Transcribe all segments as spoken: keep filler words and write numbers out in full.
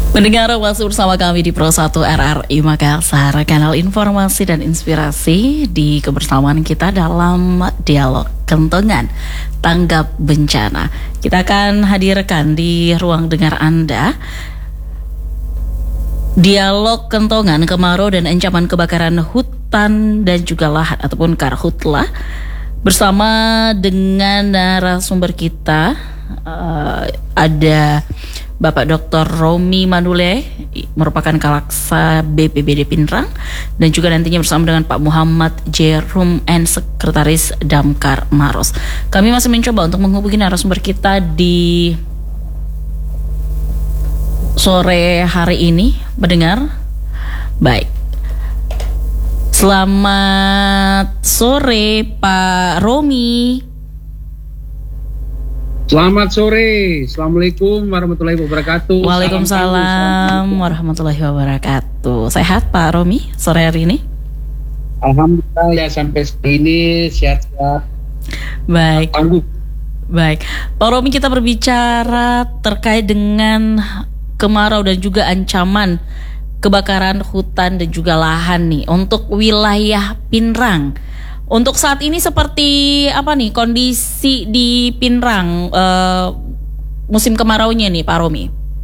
Mendengar masih bersama kami di Pro satu R R I Makassar, kanal informasi dan inspirasi di kebersamaan kita dalam dialog Kentongan Tanggap Bencana. Kita akan hadirkan di ruang dengar Anda dialog Kentongan Kemarau dan Ancaman Kebakaran Hutan dan juga Lahan ataupun Karhutla bersama dengan narasumber kita. Uh, ada Bapak Doktor Romi Manule, merupakan Kalaksa B P B D Pinrang, dan juga nantinya bersama dengan Pak Muhammad Jerum and Sekretaris Damkar Maros. Kami masih mencoba untuk menghubungi narasumber kita di sore hari ini, mendengar. Baik. Selamat sore Pak Romi. Selamat sore, Assalamualaikum warahmatullahi wabarakatuh. Waalaikumsalam warahmatullahi wabarakatuh. Sehat Pak Romi sore hari ini? Alhamdulillah ya, sampai ini sehat-sehat. Baik. Tangguh. Baik, Pak Romi, kita berbicara terkait dengan kemarau dan juga ancaman kebakaran hutan dan juga lahan nih untuk wilayah Pinrang. Untuk saat ini seperti apa nih kondisi di Pinrang uh, musim kemaraunya nih Pak Romi?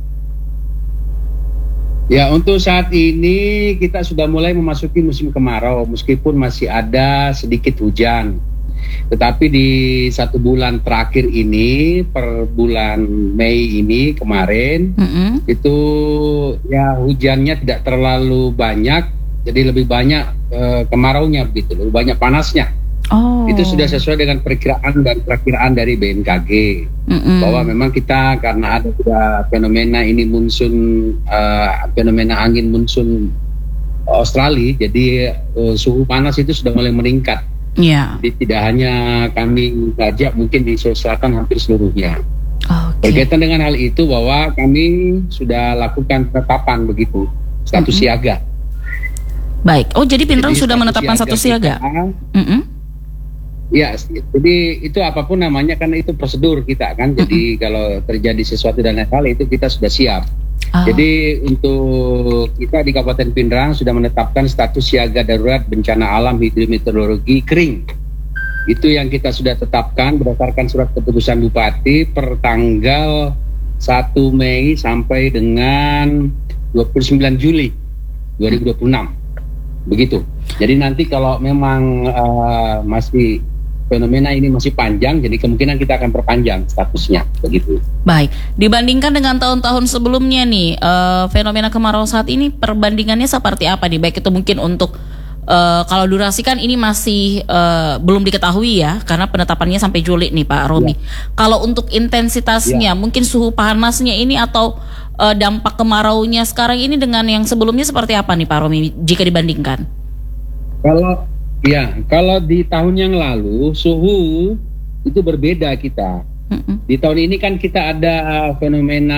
Ya, untuk saat ini kita sudah mulai memasuki musim kemarau meskipun masih ada sedikit hujan. Tetapi di satu bulan terakhir ini, per bulan Mei ini kemarin, mm-hmm. itu ya hujannya tidak terlalu banyak. Jadi lebih banyak uh, kemaraunya begitu, lebih banyak panasnya. Oh. Itu sudah sesuai dengan perkiraan dan perkiraan dari B M K G. Mm-hmm. Bahwa memang kita karena ada juga fenomena ini monsun, uh, fenomena angin monsun Australia, jadi uh, suhu panas itu sudah mulai meningkat. Yeah. Jadi tidak hanya kami saja, mungkin di Sulawesi Selatan hampir seluruhnya. Okay. Berkaitan dengan hal itu bahwa kami sudah lakukan penetapan begitu, status mm-hmm. siaga. Baik, oh jadi Pinrang jadi, sudah menetapkan status siaga? Mm-hmm. Ya, jadi itu apapun namanya karena itu prosedur kita kan. Jadi mm-hmm. kalau terjadi sesuatu dan hal itu kita sudah siap. Oh. Jadi untuk kita di Kabupaten Pinrang sudah menetapkan status siaga darurat bencana alam hidrometeorologi kering. Itu yang kita sudah tetapkan berdasarkan surat keputusan Bupati per tanggal satu Mei sampai dengan dua puluh sembilan Juli dua ribu dua puluh enam. Begitu. Jadi nanti kalau memang uh, masih fenomena ini masih panjang, jadi kemungkinan kita akan perpanjang statusnya, begitu. Baik. Dibandingkan dengan tahun-tahun sebelumnya nih, uh, fenomena kemarau saat ini perbandingannya seperti apa nih? Baik itu mungkin untuk uh, kalau durasi kan ini masih uh, belum diketahui ya, karena penetapannya sampai Juli nih Pak Romi. Ya. Kalau untuk intensitasnya, ya. Mungkin suhu panasnya ini atau Uh, dampak kemaraunya sekarang ini dengan yang sebelumnya seperti apa nih Pak Romi jika dibandingkan? Kalau ya kalau di tahun yang lalu suhu itu berbeda kita. Mm-mm. Di tahun ini kan kita ada fenomena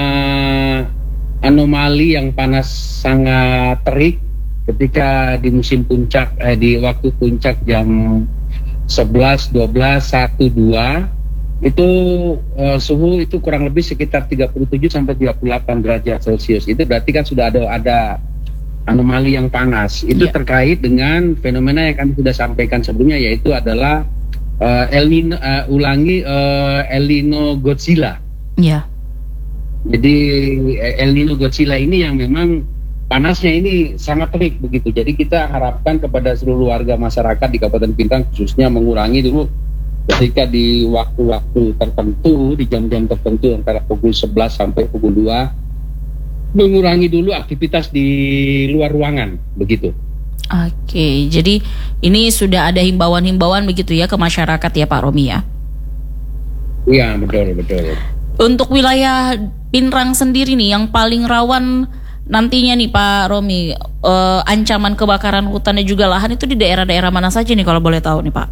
anomali yang panas sangat terik ketika di musim puncak eh, di waktu puncak jam sebelas, dua belas, satu, dua itu uh, suhu itu kurang lebih sekitar tiga puluh tujuh sampai tiga puluh delapan derajat Celcius. Itu berarti kan sudah ada ada anomali yang panas. Itu yeah. terkait dengan fenomena yang kami sudah sampaikan sebelumnya, yaitu adalah uh, El Nino uh, ulangi uh, El Nino Godzilla. Iya. Yeah. Jadi El Nino Godzilla ini yang memang panasnya ini sangat terik begitu. Jadi kita harapkan kepada seluruh warga masyarakat di Kabupaten Pinrang khususnya mengurangi dulu ketika di waktu-waktu tertentu, di jam-jam tertentu antara pukul sebelas sampai pukul dua, mengurangi dulu aktivitas di luar ruangan, begitu. Oke, jadi ini sudah ada himbauan-himbauan begitu ya ke masyarakat ya Pak Romi ya? Iya, betul, betul. Untuk wilayah Pinrang sendiri nih yang paling rawan nantinya nih Pak Romi, eh, ancaman kebakaran hutan dan juga lahan itu di daerah-daerah mana saja nih kalau boleh tahu nih Pak?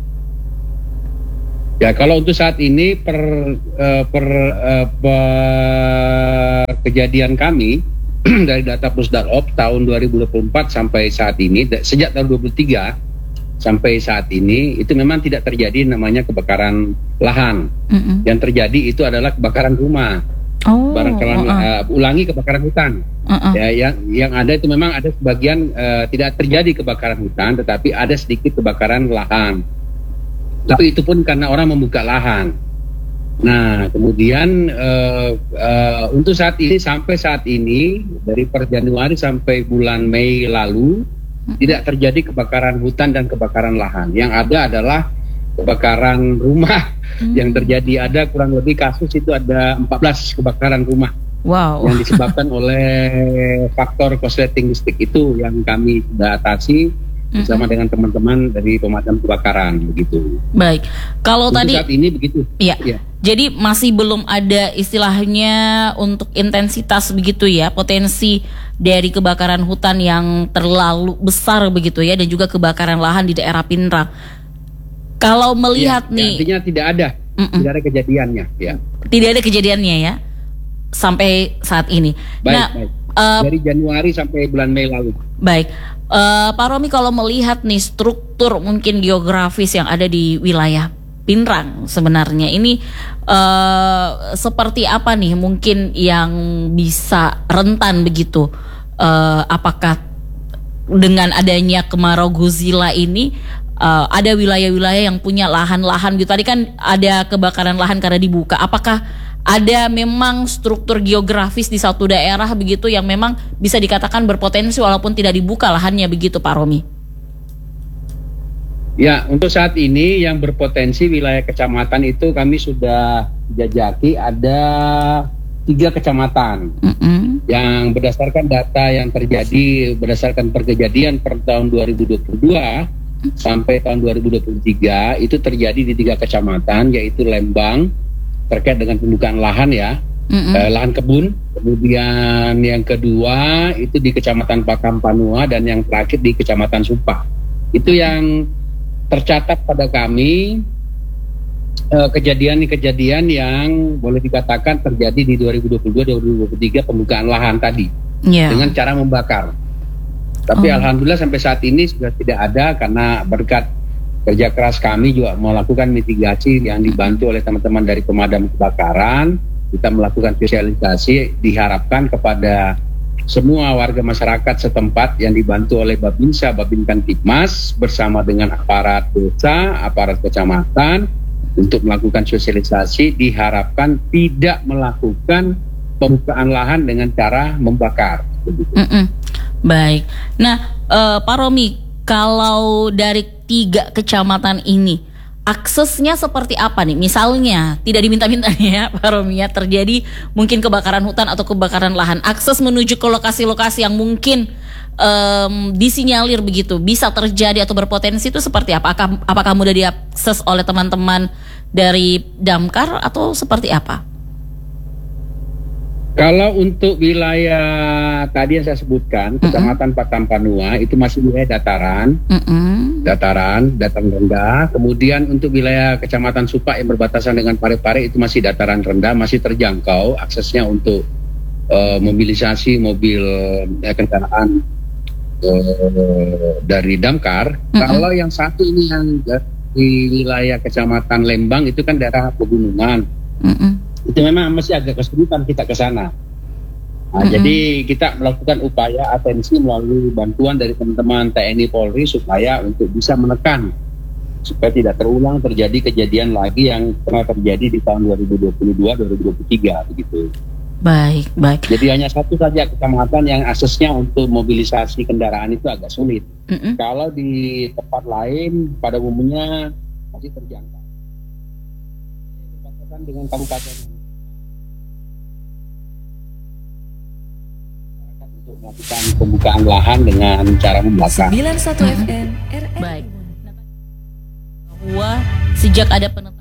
Ya, kalau untuk saat ini per, uh, per, uh, per kejadian kami dari data Pusdalop tahun dua ribu dua puluh empat sampai saat ini, sejak tahun dua ribu dua puluh tiga sampai saat ini itu memang tidak terjadi namanya kebakaran lahan. Mm-hmm. Yang terjadi itu adalah kebakaran rumah. Oh, Barangkali uh, uh. Uh, ulangi kebakaran hutan. Uh-uh. Ya, yang yang ada itu memang ada sebagian uh, tidak terjadi kebakaran hutan, tetapi ada sedikit kebakaran lahan. Tapi itu pun karena orang membuka lahan. Nah, kemudian uh, uh, untuk saat ini sampai saat ini dari per Januari sampai bulan Mei lalu uh-huh. tidak terjadi kebakaran hutan dan kebakaran lahan. Yang ada adalah kebakaran rumah uh-huh. yang terjadi. Ada kurang lebih kasus itu ada empat belas kebakaran rumah. Wow. Yang disebabkan oleh faktor korsleting listrik itu yang kami sudah atasi bersama mm-hmm. dengan teman-teman dari pemadam kebakaran begitu. Baik. Kalau untuk tadi saat ini begitu. Iya. Ya. Jadi masih belum ada istilahnya untuk intensitas begitu ya, potensi dari kebakaran hutan yang terlalu besar begitu ya, dan juga kebakaran lahan di daerah Pinrang. Kalau melihat ya, nih, ya, artinya tidak ada, Mm-mm. tidak ada kejadiannya ya. Tidak ada kejadiannya ya. Sampai saat ini. Baik, nah, baik. Uh, dari Januari sampai bulan Mei lalu. Baik, uh, Pak Romi, kalau melihat nih struktur mungkin geografis yang ada di wilayah Pinrang sebenarnya ini uh, seperti apa nih mungkin yang bisa rentan begitu? Uh, apakah dengan adanya kemarau Godzilla ini uh, ada wilayah-wilayah yang punya lahan-lahan gitu? Tadi kan ada kebakaran lahan karena dibuka. Apakah ada memang struktur geografis di satu daerah begitu yang memang bisa dikatakan berpotensi walaupun tidak dibuka lahannya begitu, Pak Romi? Ya, untuk saat ini yang berpotensi wilayah kecamatan itu kami sudah jajaki ada tiga kecamatan mm-hmm. yang berdasarkan data yang terjadi berdasarkan perkejadian per tahun dua ribu dua puluh dua mm-hmm. sampai tahun dua ribu dua puluh tiga itu terjadi di tiga kecamatan yaitu Lembang terkait dengan pembukaan lahan ya, mm-hmm. eh, lahan kebun. Kemudian yang kedua itu di Kecamatan Pakampanua dan yang terakhir di Kecamatan Sumpah. Itu yang tercatat pada kami eh, kejadian-kejadian yang boleh dikatakan terjadi di dua ribu dua puluh dua dua ribu dua puluh tiga pembukaan lahan tadi yeah. dengan cara membakar. Tapi oh. alhamdulillah sampai saat ini sudah tidak ada karena berkat kerja keras kami juga melakukan mitigasi yang dibantu oleh teman-teman dari pemadam kebakaran. Kita melakukan sosialisasi diharapkan kepada semua warga masyarakat setempat yang dibantu oleh Babinsa, Babinkan Tipmas bersama dengan aparat desa, aparat kecamatan untuk melakukan sosialisasi diharapkan tidak melakukan pembukaan lahan dengan cara membakar. Baik. Nah, uh, Pak Romi, kalau dari tiga kecamatan ini aksesnya seperti apa nih? Misalnya tidak diminta-minta ya Pak Romi ya, terjadi mungkin kebakaran hutan atau kebakaran lahan, akses menuju ke lokasi-lokasi yang mungkin um, disinyalir begitu bisa terjadi atau berpotensi itu seperti apa? Apakah, apakah mudah diakses oleh teman-teman dari Damkar atau seperti apa? Kalau untuk wilayah tadi yang saya sebutkan, mm-hmm. Kecamatan Pakampanua itu masih wilayah dataran, mm-hmm. dataran, dataran rendah. Kemudian untuk wilayah Kecamatan Supak yang berbatasan dengan Parepare itu masih dataran rendah, masih terjangkau aksesnya untuk uh, mobilisasi mobil uh, kendaraan uh, dari Damkar. Mm-hmm. Kalau yang satu ini yang di wilayah Kecamatan Lembang itu kan daerah pegunungan. Mm-hmm. Itu memang masih agak kesulitan kita ke sana. Nah, mm-hmm. Jadi kita melakukan upaya atensi melalui bantuan dari teman-teman T N I Polri supaya untuk bisa menekan supaya tidak terulang terjadi kejadian lagi yang pernah terjadi di tahun dua ribu dua puluh dua dua ribu dua puluh tiga begitu. Baik, baik. Jadi hanya satu saja kecamatan yang aksesnya untuk mobilisasi kendaraan itu agak sulit. Mm-hmm. Kalau di tempat lain pada umumnya masih terjangkau. Berbatasan dengan kabupaten untuk melakukan pembukaan lahan dengan cara membakar. sembilan puluh satu F M R R. Baik. Bahwa sejak ada penetapan